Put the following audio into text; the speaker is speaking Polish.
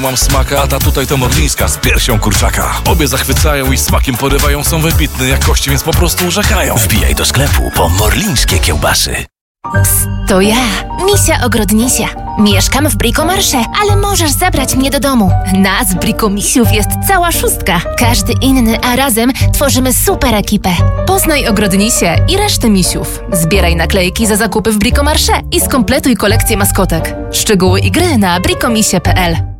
Mam smaka, a ta tutaj to morlińska z piersią kurczaka. Obie zachwycają i smakiem porywają, są wybitne jakości, więc po prostu urzekają. Wbijaj do sklepu po morlińskie kiełbasy. Psst, to ja, Misia Ogrodnisia. Mieszkam w Bricomarché, ale możesz zabrać mnie do domu. Nas, Brikomisiów, jest cała szóstka. Każdy inny, a razem tworzymy super ekipę. Poznaj Ogrodnisię i resztę misiów. Zbieraj naklejki za zakupy w Bricomarché i skompletuj kolekcję maskotek. Szczegóły i gry na bricomisie.pl.